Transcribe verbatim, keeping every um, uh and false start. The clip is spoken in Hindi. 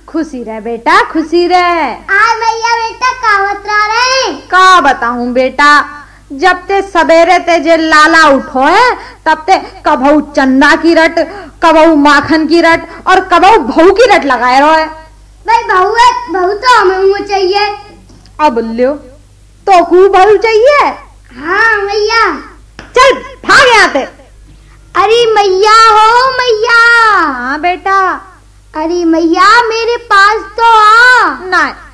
खुशी रहे बेटा, खुशी रहे। आ भैया बेटा का बता रहे? का बताऊं बेटा, जब ते सवेरे ते जे लाला उठो है तब ते कबहू चंदा की रट, कबहू माखन की रट और कबहू बहू की रट लगाए रहो है। भाई बहू है, बहू तो हमें चाहिए। अब लियो तो खूब बहू चाहिए। हाँ भैया। चल भाग यहाँ से। अरे मैया हो मैया। हाँ बेटा। अरे मैया मेरे पास तो आ। नहीं